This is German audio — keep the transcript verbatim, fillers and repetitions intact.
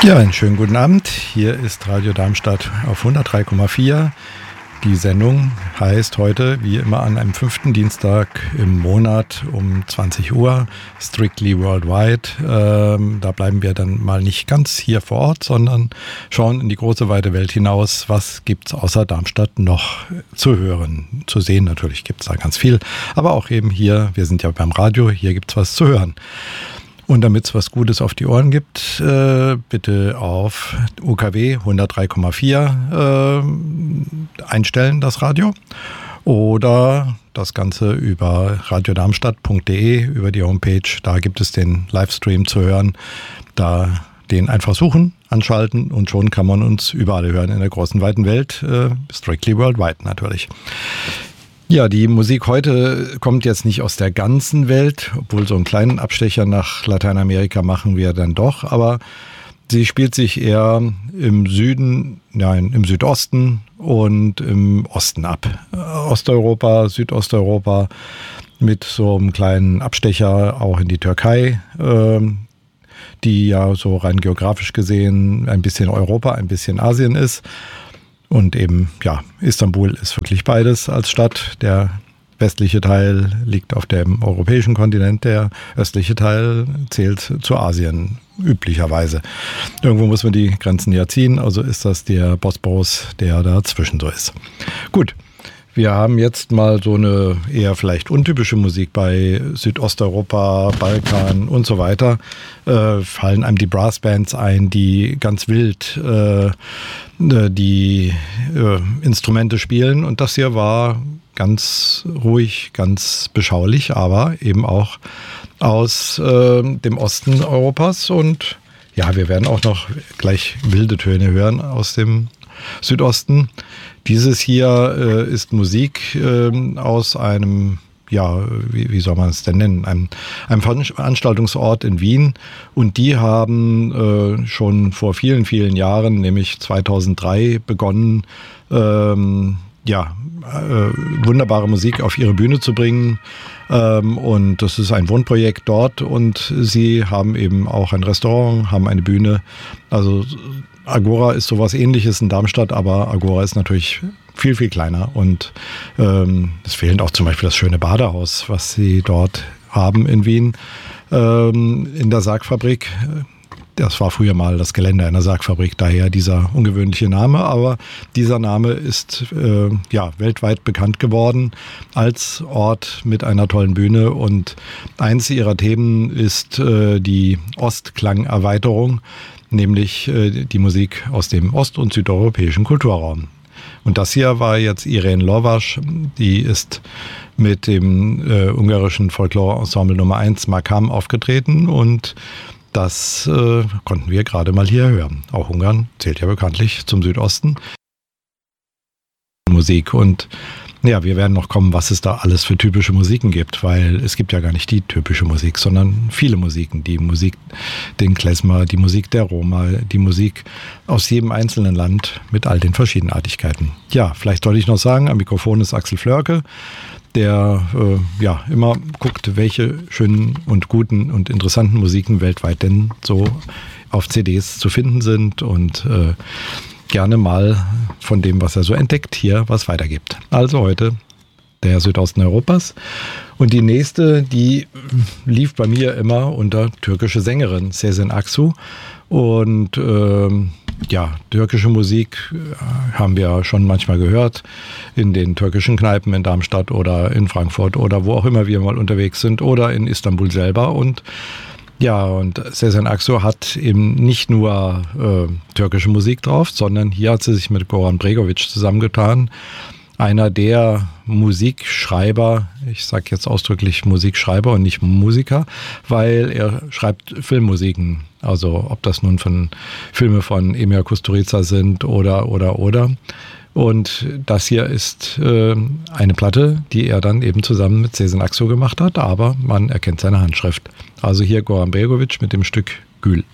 Ja, einen schönen guten Abend. Hier ist Radio Darmstadt auf hundertdrei Komma vier. Die Sendung heißt heute, wie immer an einem fünften Dienstag im Monat um zwanzig Uhr, Strictly Worldwide. Ähm, da bleiben wir dann mal nicht ganz hier vor Ort, sondern schauen in die große weite Welt hinaus. Was gibt's außer Darmstadt noch zu hören? Zu sehen natürlich gibt's da ganz viel, aber auch eben hier, wir sind ja beim Radio, hier gibt's was zu hören. Und damit es was Gutes auf die Ohren gibt, äh, bitte auf U K W hundertdrei Komma vier äh, einstellen, das Radio. Oder das Ganze über radiodarmstadt punkt de, über die Homepage. Da gibt es den Livestream zu hören. Da den einfach suchen, anschalten und schon kann man uns überall hören in der großen, weiten Welt. Äh, strictly worldwide natürlich. Ja, die Musik heute kommt jetzt nicht aus der ganzen Welt, obwohl so einen kleinen Abstecher nach Lateinamerika machen wir dann doch, aber sie spielt sich eher im Süden, nein, im Südosten und im Osten ab. Osteuropa, Südosteuropa mit so einem kleinen Abstecher auch in die Türkei, die ja so rein geografisch gesehen ein bisschen Europa, ein bisschen Asien ist. Und eben, ja, Istanbul ist wirklich beides als Stadt. Der westliche Teil liegt auf dem europäischen Kontinent, der östliche Teil zählt zu Asien, üblicherweise. Irgendwo muss man die Grenzen ja ziehen, also ist das der Bosporus, der dazwischen so ist. Gut. Wir haben jetzt mal so eine eher vielleicht untypische Musik bei Südosteuropa, Balkan und so weiter. Äh, fallen einem die Brassbands ein, die ganz wild äh, die äh, Instrumente spielen. Und das hier war ganz ruhig, ganz beschaulich, aber eben auch aus äh, dem Osten Europas. Und ja, wir werden auch noch gleich wilde Töne hören aus dem Südosten. Dieses hier äh, ist Musik äh, aus einem, ja, wie, wie soll man es denn nennen, einem, einem Veranstaltungsort in Wien. Und die haben äh, schon vor vielen, vielen Jahren, nämlich zweitausenddrei, begonnen, ähm, ja, äh, wunderbare Musik auf ihre Bühne zu bringen. Ähm, und das ist ein Wohnprojekt dort. Und sie haben eben auch ein Restaurant, haben eine Bühne. Also Agora ist sowas Ähnliches in Darmstadt, aber Agora ist natürlich viel, viel kleiner. Und ähm, es fehlt auch zum Beispiel das schöne Badehaus, was sie dort haben in Wien, ähm, in der Sargfabrik. Das war früher mal das Gelände einer Sargfabrik, daher dieser ungewöhnliche Name. Aber dieser Name ist äh, ja weltweit bekannt geworden als Ort mit einer tollen Bühne. Und eins ihrer Themen ist äh, die Ostklangerweiterung, nämlich äh, die Musik aus dem ost- und südeuropäischen Kulturraum. Und das hier war jetzt Irene Lovasz, die ist mit dem äh, ungarischen Folklore-Ensemble Nummer eins Makam aufgetreten und das äh, konnten wir gerade mal hier hören. Auch Ungarn zählt ja bekanntlich zum Südosten. Musik und ja, wir werden noch kommen, was es da alles für typische Musiken gibt, weil es gibt ja gar nicht die typische Musik, sondern viele Musiken. Die Musik, den Klezmer, die Musik der Roma, die Musik aus jedem einzelnen Land mit all den Verschiedenartigkeiten. Ja, vielleicht sollte ich noch sagen, am Mikrofon ist Axel Flörke, der äh, ja immer guckt, welche schönen und guten und interessanten Musiken weltweit denn so auf C Ds zu finden sind und äh, gerne mal von dem, was er so entdeckt, hier was weitergibt. Also heute der Südosten Europas. Und die nächste, die lief bei mir immer unter türkische Sängerin Sezen Aksu. Und ähm, ja, türkische Musik haben wir schon manchmal gehört in den türkischen Kneipen in Darmstadt oder in Frankfurt oder wo auch immer wir mal unterwegs sind oder in Istanbul selber. Und ja, und Sezen Aksu hat eben nicht nur äh, türkische Musik drauf, sondern hier hat sie sich mit Goran Bregovic zusammengetan. Einer der Musikschreiber, ich sage jetzt ausdrücklich Musikschreiber und nicht Musiker, weil er schreibt Filmmusiken. Also ob das nun von Filme von Emir Kusturica sind oder, oder, oder. Und das hier ist äh, eine Platte, die er dann eben zusammen mit Sezen Aksu gemacht hat, aber man erkennt seine Handschrift. Also hier Goran Bregovic mit dem Stück Gül.